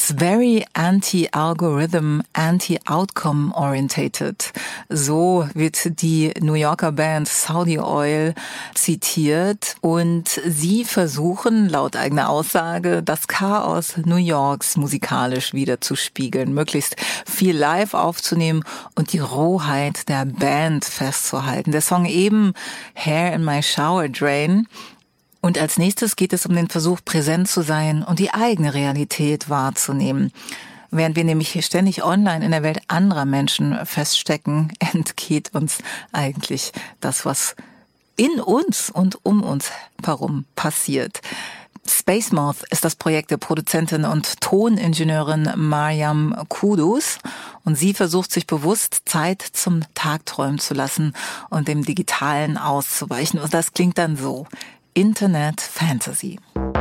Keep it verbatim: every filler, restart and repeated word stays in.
It's very anti-algorithm, anti-outcome orientated. So wird die New Yorker Band Saudi Oil zitiert und sie versuchen laut eigener Aussage das Chaos New Yorks musikalisch wiederzuspiegeln, möglichst viel live aufzunehmen und die Rohheit der Band festzuhalten. Der Song eben Hair in My Shower Drain. Und als nächstes geht es um den Versuch, präsent zu sein und die eigene Realität wahrzunehmen. Während wir nämlich ständig online in der Welt anderer Menschen feststecken, entgeht uns eigentlich das, was in uns und um uns herum passiert. Space Moth ist das Projekt der Produzentin und Toningenieurin Mariam Kudus. Und sie versucht sich bewusst Zeit zum Tagträumen zu lassen und dem Digitalen auszuweichen. Und das klingt dann so: Internet Fantasy.